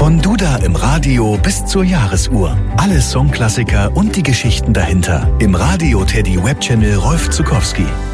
Von Duda im Radio bis zur Jahresuhr. Alle Songklassiker und die Geschichten dahinter. Im Radio Teddy Webchannel Rolf Zuckowski.